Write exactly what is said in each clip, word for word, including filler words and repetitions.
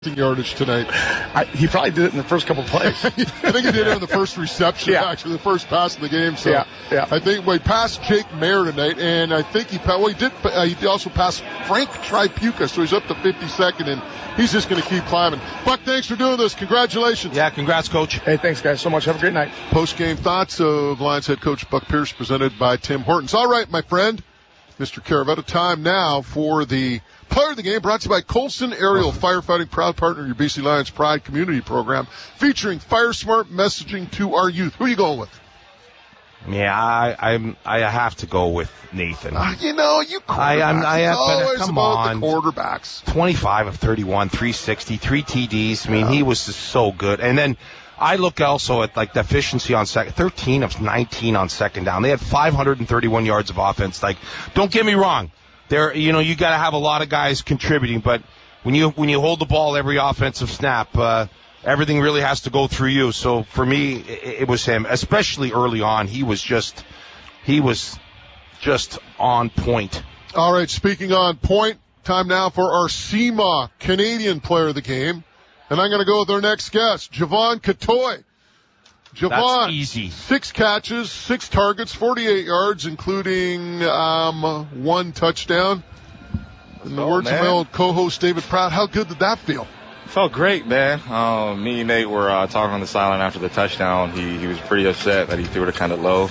yardage tonight. I, he probably did it in the first couple plays. I think he did it in the first reception, yeah. actually, the first pass of the game. So yeah, yeah. I think well, he passed Jake Mayer tonight, and I think he well, he did. Uh, he also passed Frank Tripucka, so he's up to fifty-second, and he's just going to keep climbing. Buck, thanks for doing this. Congratulations. Yeah, congrats, Coach. Hey, thanks, guys, so much. Have a great night. Post-game thoughts of Lions head coach Buck Pierce, presented by Tim Hortons. All right, my friend, Mister Caravetta, time now for the Player of the Game, brought to you by Colson Aerial Firefighting, proud partner of your B C Lions Pride Community Program, featuring fire smart messaging to our youth. Who are you going with? Yeah, I I'm, I have to go with Nathan. Uh, you know, you quarterbacks. I, I'm, I have it's always been, come about on. the quarterbacks. twenty-five of thirty-one, three sixty, three T Ds. I mean, yeah. He was just so good. And then I look also at like the efficiency on second, thirteen of nineteen on second down. They had five hundred thirty-one yards of offense. Like, don't get me wrong. There, you know, you got to have a lot of guys contributing, but when you when you hold the ball every offensive snap, uh, everything really has to go through you. So for me, it, it was him, especially early on. He was just, he was just on point. All right, speaking on point, time now for our C M A Canadian Player of the Game, and I'm going to go with our next guest, Jevon Cottoy. Jevon, That's easy. Six catches, six targets, forty-eight yards, including um, one touchdown. In the oh, words man. of my old co-host David Pratt, how good did that feel? Felt great, man. Um, me and Nate were uh, talking on the sideline after the touchdown. He he was pretty upset that he threw it kind of low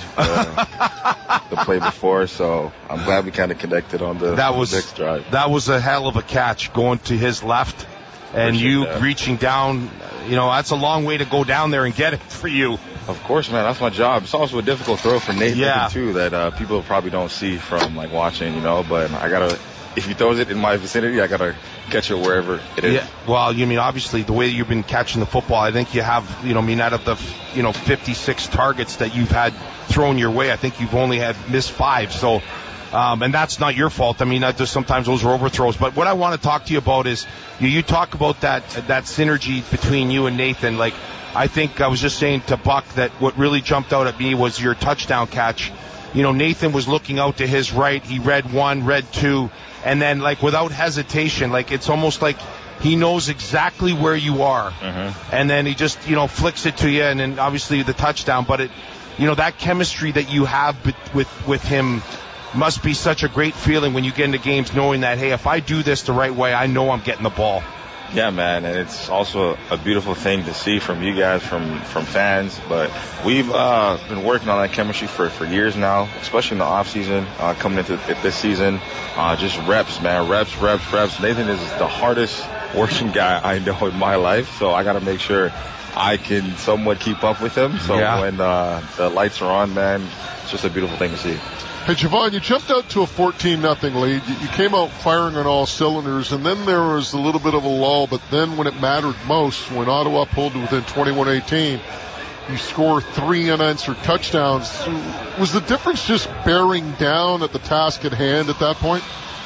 uh, the play before. So I'm glad we kind of connected on the, that was, the next drive. That was a hell of a catch going to his left. And Appreciate you that. reaching down, you know, that's a long way to go down there and get it for you. Of course, man. That's my job. It's also a difficult throw for Nate, yeah. too, that uh, people probably don't see from, like, watching, you know. But I got to, if he throws it in my vicinity, I got to catch it wherever it is. Yeah. Well, you mean, obviously, the way you've been catching the football, I think you have, you know, I mean, out of the, you know, fifty-six targets that you've had thrown your way, I think you've only had missed five. So, Um, and that's not your fault. I mean, that just sometimes those are overthrows. But what I want to talk to you about is you, you talk about that that synergy between you and Nathan. Like, I think I was just saying to Buck that what really jumped out at me was your touchdown catch. You know, Nathan was looking out to his right. He read one, read two, and then, like, without hesitation, like, it's almost like he knows exactly where you are. Mm-hmm. And then he just, you know, flicks it to you, and then obviously the touchdown. But, it, you know, that chemistry that you have with with him must be such a great feeling when you get into games knowing that, hey, if I do this the right way, I know I'm getting the ball. Yeah, man, and it's also a beautiful thing to see from you guys, from, from fans. But we've uh, been working on that chemistry for, for years now, especially in the off season, uh, coming into this season. Uh, just reps, man, reps, reps, reps. Nathan is the hardest working guy I know in my life, so I got to make sure I can somewhat keep up with him. So yeah. when uh, the lights are on, man, it's just a beautiful thing to see. Hey, Jevon, you jumped out to a fourteen nothing lead. You, you came out firing on all cylinders, and then there was a little bit of a lull. But then when it mattered most, when Ottawa pulled to within twenty-one eighteen, you score three unanswered touchdowns. Was the difference just bearing down at the task at hand at that point?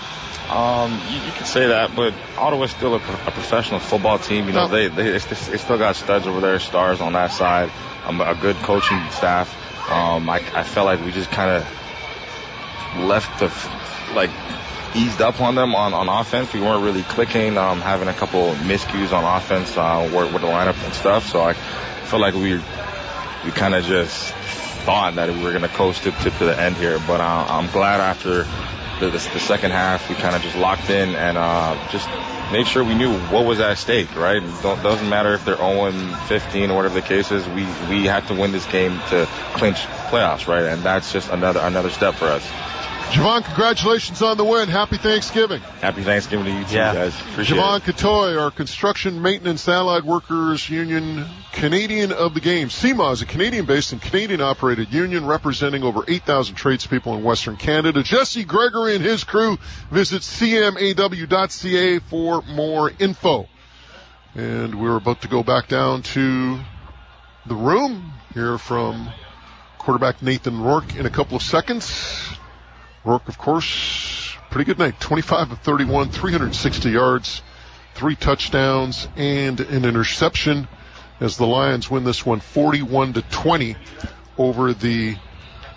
Um, you, you could say that, but Ottawa's still a, a professional football team. You know, no. they they, they still got studs over there, stars on that side, um, a good coaching staff. Um, I, I felt like we just kind of left the, like, eased up on them on, on offense. We weren't really clicking, um, having a couple miscues on offense, uh, with, with the lineup and stuff. So I felt like we, we kind of just thought that we were going to coast to, to, to the end here. But, uh, I'm glad after the, the, the second half, we kind of just locked in and, uh, just made sure we knew what was at stake, right? It doesn't matter if they're oh and fifteen or whatever the case is. We, we had to win this game to clinch playoffs, right? And that's just another, another step for us. Jevon, congratulations on the win. Happy Thanksgiving. Happy Thanksgiving to you too, yeah. guys. Appreciate Jevon it. Cottoy, our Construction Maintenance Allied Workers Union Canadian of the Game. C M A is a Canadian-based and Canadian-operated union representing over eight thousand tradespeople in Western Canada. Jesse Gregory and his crew. Visit c m a w dot c a for more info. And we're about to go back down to the room, hear from quarterback Nathan Rourke in a couple of seconds. Rourke, of course, pretty good night. twenty-five of thirty-one, three hundred sixty yards, three touchdowns, and an interception as the Lions win this one forty-one to twenty over the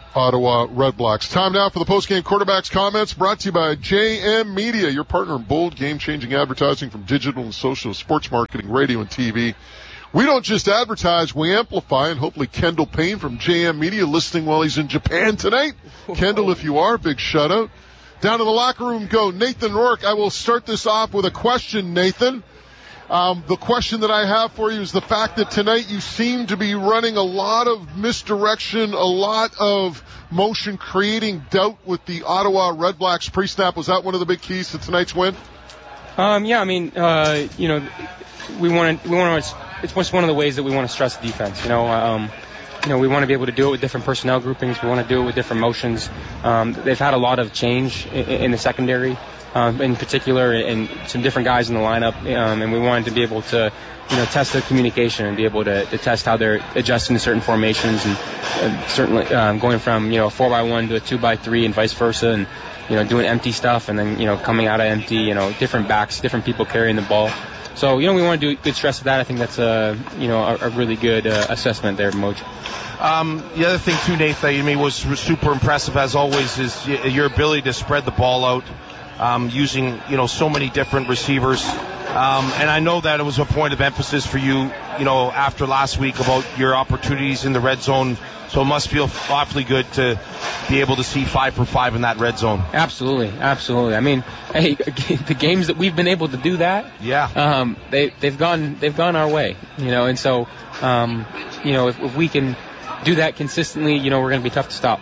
Ottawa Redblacks. Time now for the post-game quarterback's comments, brought to you by J M Media, your partner in bold, game-changing advertising from digital and social, sports marketing, radio, and T V. We don't just advertise, we amplify, and hopefully Kendall Payne from J M Media listening while he's in Japan tonight. Kendall, if you are, big shout-out. Down to the locker room go Nathan Rourke. I will start this off with a question, Nathan. Um, the question that I have for you is the fact that tonight you seem to be running a lot of misdirection, a lot of motion, creating doubt with the Ottawa Redblacks pre-snap. Was that one of the big keys to tonight's win? Um, yeah, I mean, uh, you know, we want to, we want to, it's just one of the ways that we want to stress the defense. You know, um, you know, we want to be able to do it with different personnel groupings. We want to do it with different motions. Um, they've had a lot of change in, in the secondary, um, in particular, and some different guys in the lineup. Um, and we wanted to be able to, you know, test their communication and be able to, to test how they're adjusting to certain formations, and, and certainly um, going from, you know, a four by one to a two by three and vice versa, and, you know, doing empty stuff and then, you know, coming out of empty, you know, different backs, different people carrying the ball. So, you know, we want to do good stress of that. I think that's a, you know, a, a really good uh, assessment there, Moj. Um, the other thing, too, Nathan, I mean, was super impressive, as always, is your ability to spread the ball out, um, using, you know, so many different receivers. Um, and I know that it was a point of emphasis for you, you know, after last week about your opportunities in the red zone. So it must feel awfully good to be able to see five for five in that red zone. Absolutely, absolutely. I mean, hey, the games that we've been able to do that, yeah, um, they they've gone they've gone our way, you know. And so, um, you know, if, if we can do that consistently, you know, we're going to be tough to stop.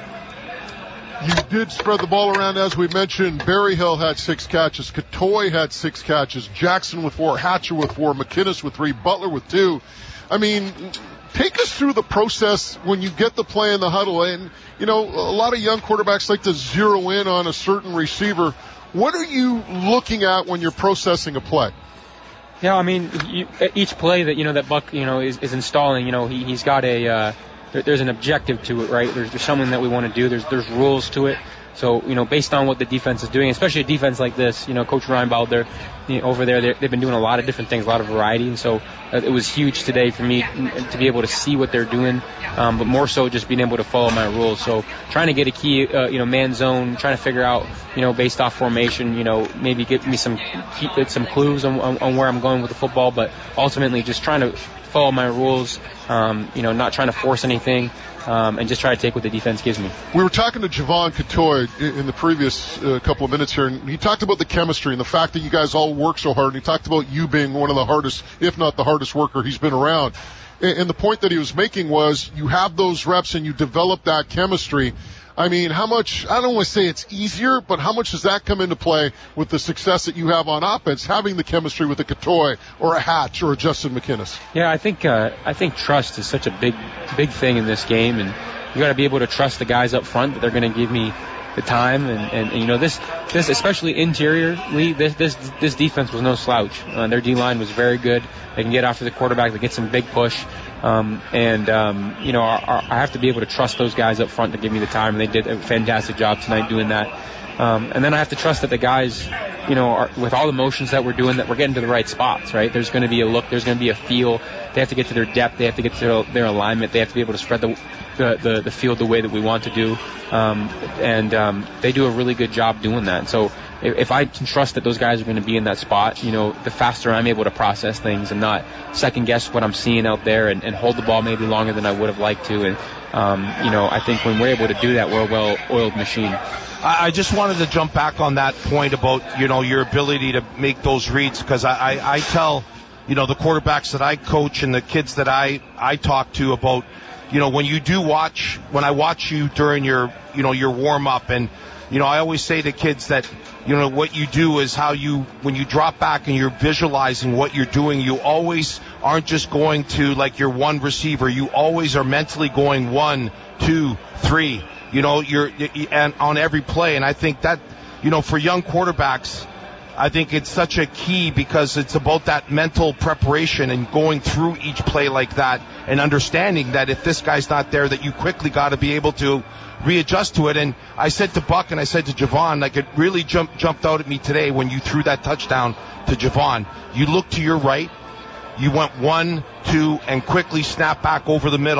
You did spread the ball around, as we mentioned. Berryhill had six catches. Katoy had six catches. Jackson with four. Hatcher with four. McInnes with three. Butler with two. I mean, take us through the process when you get the play in the huddle. And, you know, a lot of young quarterbacks like to zero in on a certain receiver. What are you looking at when you're processing a play? Yeah, I mean, you, each play that, you know, that Buck, you know, is, is installing, you know, he, he's got a, uh, there, there's an objective to it, right? There's, there's something that we want to do. There's, there's rules to it. So, you know, based on what the defense is doing, especially a defense like this, you know, Coach Reinbold, they're, you know, over there, they've been doing a lot of different things, a lot of variety. And so uh, it was huge today for me to be able to see what they're doing, um, but more so just being able to follow my rules. So trying to get a key, uh, you know, man zone, trying to figure out, you know, based off formation, you know, maybe give me some some clues on, on, on where I'm going with the football, but ultimately just trying to follow my rules, um, you know, not trying to force anything. Um, and just try to take what the defense gives me. We were talking to Javon Katoy in the previous uh, couple of minutes here, and he talked about the chemistry and the fact that you guys all work so hard, and he talked about you being one of the hardest, if not the hardest worker he's been around. And, and the point that he was making was you have those reps and you develop that chemistry. I mean, how much, I don't want to say it's easier, but how much does that come into play with the success that you have on offense, having the chemistry with a Katoy or a Hatch or a Justin McInnes? Yeah, I think uh, I think trust is such a big, big thing in this game, and you got to be able to trust the guys up front that they're going to give me the time, and, and, and you know, this, this especially interiorly, this this this defense was no slouch. Uh, their D-line was very good. They can get after the quarterback, they get some big push. Um, and, um, you know, our, our, I have to be able to trust those guys up front to give me the time, and they did a fantastic job tonight doing that. Um, and then I have to trust that the guys, you know, are, with all the motions that we're doing, that we're getting to the right spots, right? There's going to be a look, there's going to be a feel. They have to get to their depth, they have to get to their, their alignment, they have to be able to spread the, the, the, the field the way that we want to do. Um, and um, they do a really good job doing that. So if, if I can trust that those guys are going to be in that spot, you know, the faster I'm able to process things and not second guess what I'm seeing out there, and, and hold the ball maybe longer than I would have liked to. And, um, you know, I think when we're able to do that, we're a well-oiled machine. I just wanted to jump back on that point about, you know, your ability to make those reads, because I, I, I tell, you know, the quarterbacks that I coach and the kids that I, I talk to about, you know, when you do watch, when I watch you during your, you know, your warm-up, and, you know, I always say to kids that, you know, what you do is how you, when you drop back and you're visualizing what you're doing, you always aren't just going to, like, your one receiver. You always are mentally going one, two, three. You know, you're and on every play, and I think that, you know, for young quarterbacks, I think it's such a key, because it's about that mental preparation and going through each play like that, and understanding that if this guy's not there, that you quickly got to be able to readjust to it. And I said to Buck and I said to Javon, like, it really jumped jumped out at me today when you threw that touchdown to Javon. You looked to your right, you went one, two, and quickly snapped back over the middle.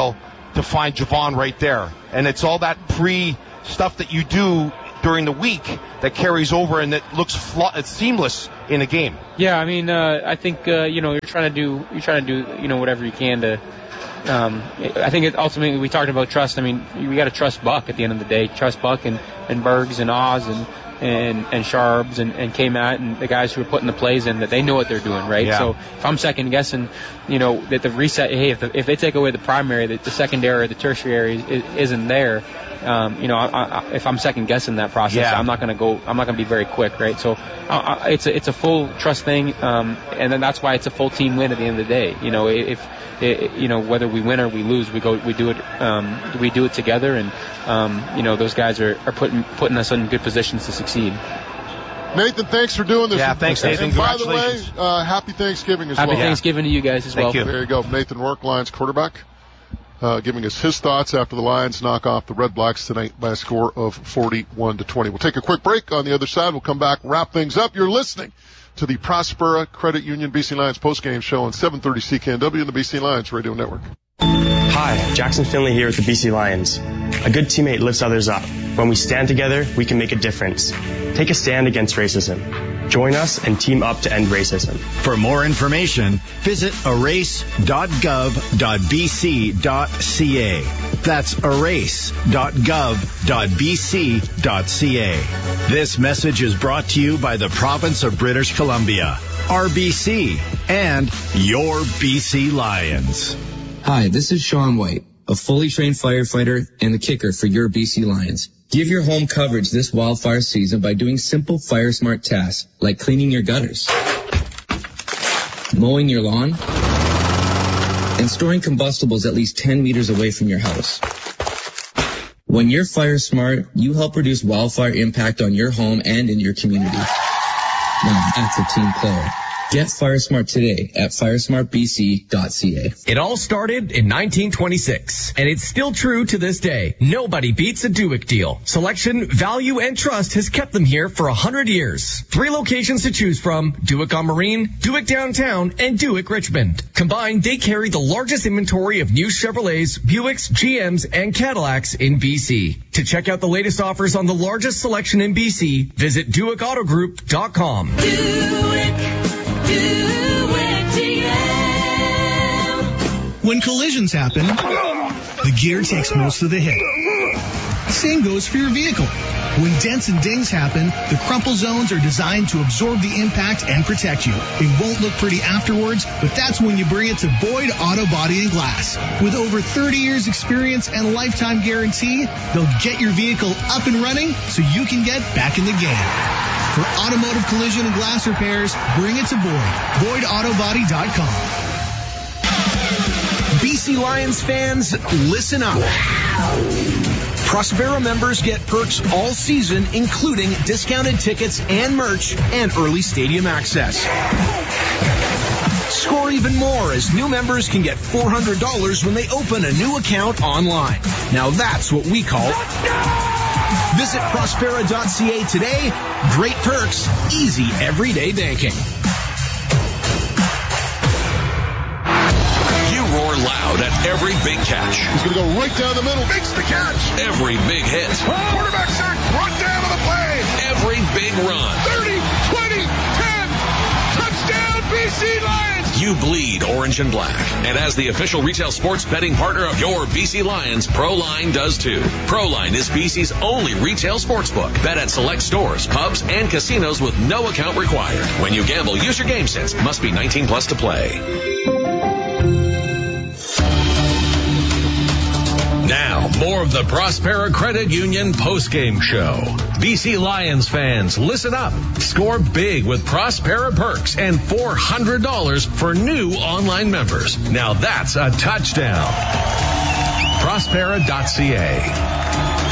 to find Javon right there. And it's all that pre stuff that you do during the week that carries over and that looks flaw- it's seamless in a game. Yeah, I mean, uh, I think uh, you know you're trying to do you're trying to do you know whatever you can to. Um, I think it ultimately we talked about trust. I mean, we got to trust Buck at the end of the day. Trust Buck and, and Bergs and Oz and and and Sharbs and, and K-Matt and the guys who are putting the plays in, that they know what they're doing, right? Yeah. So if I'm second guessing, you know, that the reset, hey, if, the, if they take away the primary, that the secondary or the tertiary is, isn't there. Um, you know, I, I, if I'm second guessing that process, yeah. I'm not going to go. I'm not going to be very quick, right? So I, I, it's a, it's a full trust thing, um, and then that's why it's a full team win at the end of the day. You know, if it, you know whether we win or we lose, we go we do it um, we do it together, and um, you know those guys are, are putting putting us in good positions to succeed. Nathan, thanks for doing this. Yeah, thanks, Nathan. And by the way, Congratulations. uh, happy Thanksgiving as Happy well. Happy Thanksgiving to you guys as Thank well. you. There you go. Nathan Rourke, Lions quarterback, uh, giving us his thoughts after the Lions knock off the Red Blacks tonight by a score of forty-one to twenty. We'll take a quick break. On the other side, we'll come back, wrap things up. You're listening to the Prospera Credit Union B C Lions postgame show on seven thirty C K N W and the B C Lions Radio Network. Hi, Jackson Finley here with the B C Lions. A good teammate lifts others up. When we stand together, we can make a difference. Take a stand against racism. Join us and team up to end racism. For more information, visit erase dot gov dot b c dot c a. That's erase dot gov dot b c dot c a. This message is brought to you by the province of British Columbia, R B C, and your B C Lions. Hi, this is Sean White, a fully trained firefighter and the kicker for your B C Lions. Give your home coverage this wildfire season by doing simple fire smart tasks like cleaning your gutters, mowing your lawn, and storing combustibles at least ten meters away from your house. When you're fire smart, you help reduce wildfire impact on your home and in your community. Now that's a team player. Get FireSmart today at fire smart b c dot c a. It all started in nineteen twenty-six, and it's still true to this day. Nobody beats a Duick deal. Selection, value, and trust has kept them here for a hundred years. Three locations to choose from: Duick on Marine, Duick Downtown, and Duick Richmond. Combined, they carry the largest inventory of new Chevrolets, Buicks, G Ms, and Cadillacs in B C. To check out the latest offers on the largest selection in B C, visit Duick Auto Group dot com. Duick. When collisions happen, the gear takes most of the hit. Same goes for your vehicle. When dents and dings happen, the crumple zones are designed to absorb the impact and protect you. It won't look pretty afterwards, but that's when you bring it to Boyd Auto Body and Glass. With over thirty years experience and lifetime guarantee, they'll get your vehicle up and running so you can get back in the game. For automotive collision and glass repairs, bring it to Boyd. Boyd Auto Body dot com. B C Lions fans, listen up. Prospera members get perks all season, including discounted tickets and merch and early stadium access. Score even more as new members can get four hundred dollars when they open a new account online. Now that's what we call... Visit Prospera dot c a today. Great perks, easy everyday banking. You roar loud at every big catch. He's going to go right down the middle. Makes the catch. Every big hit. Oh, quarterback sack, brought down on the play. Every big run. thirty, twenty, ten. Touchdown, B C Lions. You bleed orange and black. And as the official retail sports betting partner of your B C Lions, ProLine does too. ProLine is B C's only retail sportsbook. Bet at select stores, pubs, and casinos with no account required. When you gamble, use your game sense. Must be nineteen plus to play. Now, more of the Prospera Credit Union postgame show. B C Lions fans, listen up. Score big with Prospera perks and four hundred dollars for new online members. Now that's a touchdown. Prospera dot c a.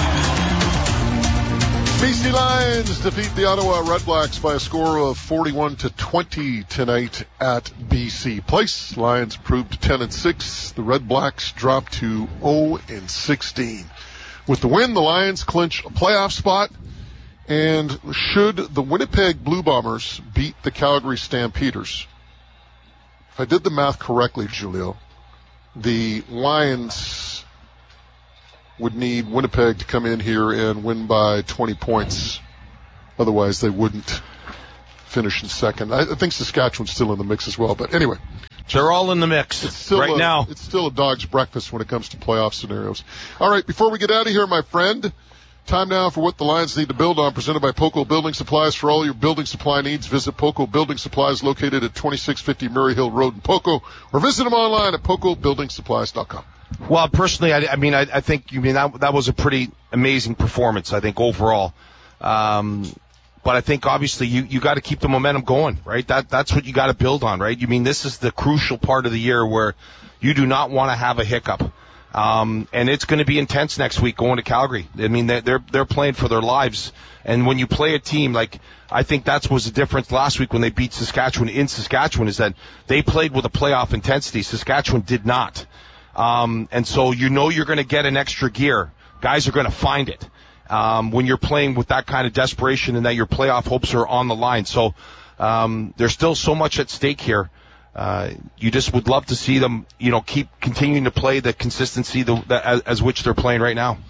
B C Lions defeat the Ottawa Red Blacks by a score of forty-one to twenty tonight at B C Place. Lions improved to ten and six. The Red Blacks dropped to oh and sixteen. With the win, the Lions clinch a playoff spot. And should the Winnipeg Blue Bombers beat the Calgary Stampeders, if I did the math correctly, Julio, the Lions would need Winnipeg to come in here and win by twenty points. Otherwise, they wouldn't finish in second. I, I think Saskatchewan's still in the mix as well. But anyway. They're all in the mix it's still right a, now. It's still a dog's breakfast when it comes to playoff scenarios. All right, before we get out of here, my friend, time now for what the Lions need to build on, presented by Poco Building Supplies. For all your building supply needs, visit Poco Building Supplies, located at twenty-six fifty Murray Hill Road in Poco, or visit them online at poco building supplies dot com. Well, personally, I, I mean, I, I think you mean that that was a pretty amazing performance, I think, overall. Um, but I think, obviously, you, you got to keep the momentum going, right? That That's what you got to build on, right? You mean, this is the crucial part of the year where you do not want to have a hiccup. Um, and it's going to be intense next week going to Calgary. I mean, they're, they're, they're playing for their lives. And when you play a team, like, I think that was the difference last week when they beat Saskatchewan in Saskatchewan, is that they played with a playoff intensity. Saskatchewan did not. Um, and so you know you're going to get an extra gear. Guys are going to find it. Um, when you're playing with that kind of desperation and that your playoff hopes are on the line. So, um, there's still so much at stake here. Uh, you just would love to see them, you know, keep continuing to play the consistency the, the, as, as which they're playing right now.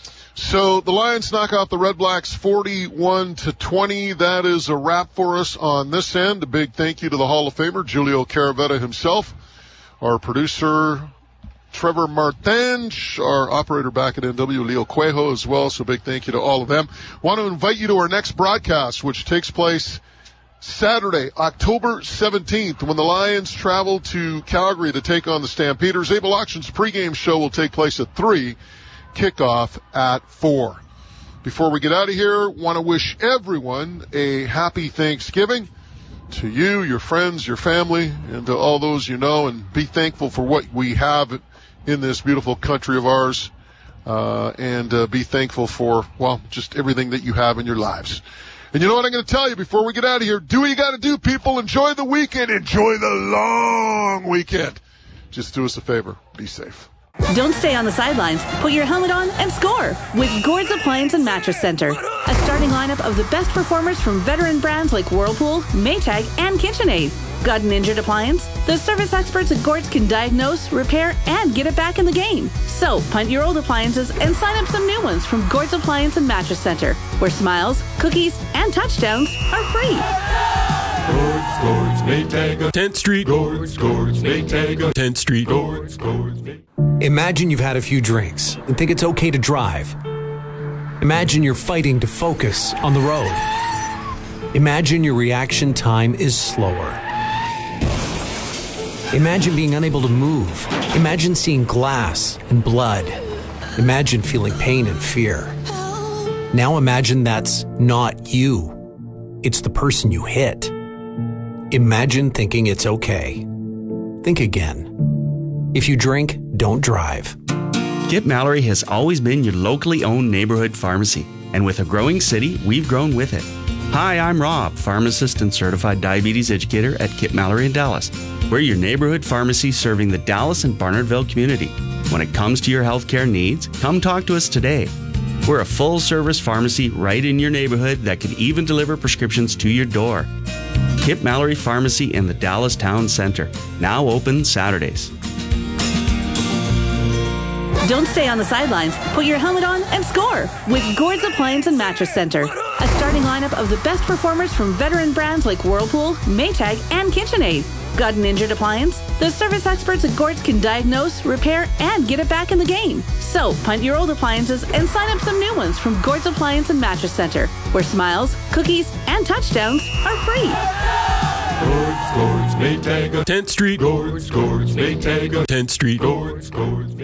So the Lions knock out the Red Blacks forty-one to twenty. That is a wrap for us on this end. A big thank you to the Hall of Famer, Julio Caravetta himself, our producer, Trevor Martin, our operator back at N W, Leo Cuejo as well. So big thank you to all of them. Want to invite you to our next broadcast, which takes place Saturday, October seventeenth, when the Lions travel to Calgary to take on the Stampeders. Able Auctions pregame show will take place at three, kickoff at four. Before we get out of here, want to wish everyone a happy Thanksgiving. To you, your friends, your family, and to all those you know, and be thankful for what we have in this beautiful country of ours, uh, and uh, be thankful for, well, just everything that you have in your lives. And you know what I'm going to tell you before we get out of here? Do what you got to do, people. Enjoy the weekend. Enjoy the long weekend. Just do us a favor. Be safe. Don't stay on the sidelines. Put your helmet on and score with Gord's Appliance and Mattress Center. A starting lineup of the best performers from veteran brands like Whirlpool, Maytag, and KitchenAid. Got an injured appliance? The service experts at Gord's can diagnose, repair, and get it back in the game. So, punt your old appliances and sign up some new ones from Gord's Appliance and Mattress Center, where smiles, cookies, and touchdowns are free. Gord's, Gord's, Maytag, tenth Street. Gord's, Gord's, Maytag, tenth Street. Gord's, Gord's, Maytag. Imagine you've had a few drinks and think it's okay to drive. Imagine you're fighting to focus on the road. Imagine your reaction time is slower. Imagine being unable to move. Imagine seeing glass and blood. Imagine feeling pain and fear. Now imagine that's not you. It's the person you hit. Imagine thinking it's okay. Think again. If you drink, don't drive. Kip Mallory has always been your locally owned neighborhood pharmacy. And with a growing city, we've grown with it. Hi, I'm Rob, pharmacist and certified diabetes educator at Kip Mallory in Dallas. We're your neighborhood pharmacy serving the Dallas and Barnardville community. When it comes to your healthcare needs, come talk to us today. We're a full-service pharmacy right in your neighborhood that can even deliver prescriptions to your door. Kip Mallory Pharmacy in the Dallas Town Center, now open Saturdays. Don't stay on the sidelines. Put your helmet on and score with Gord's Appliance and Mattress Center. A starting lineup of the best performers from veteran brands like Whirlpool, Maytag, and KitchenAid. Got an injured appliance? The service experts at Gord's can diagnose, repair, and get it back in the game. So, punt your old appliances and sign up some new ones from Gord's Appliance and Mattress Center, where smiles, cookies, and touchdowns are free. Gord's, Gord's, Maytag, tenth Street. Gord's, Gord's, Maytag, tenth Street. Gord's, Gord's, Maytag.